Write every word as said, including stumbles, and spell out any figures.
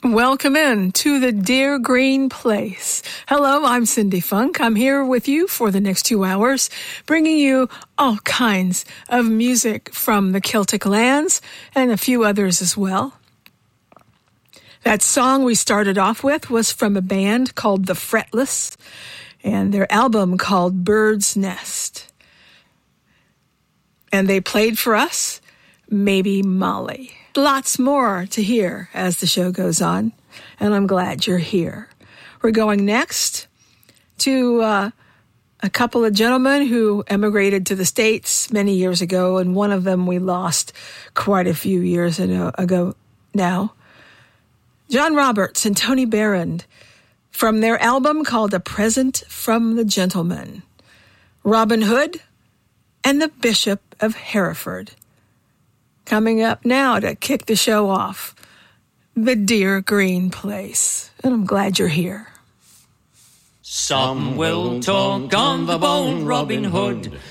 Welcome in to the Dear Green Place. Hello, I'm Cindy Funk. I'm here with you for the next two hours, bringing you all kinds of music from the Celtic lands and a few others as well. That song we started off with was from a band called The Fretless and their album called Bird's Nest. And they played for us Maybe Molly. Lots more to hear as the show goes on, and I'm glad you're here. We're going next to uh, a couple of gentlemen who emigrated to the States many years ago, and one of them we lost quite a few years ago now. John Roberts and Tony Barrand from their album called A Present from the Gentleman. Robin Hood and the Bishop of Hereford. Coming up now to kick the show off, the Dear Green Place. And I'm glad you're here. Some will talk on the bone, Robin Hood.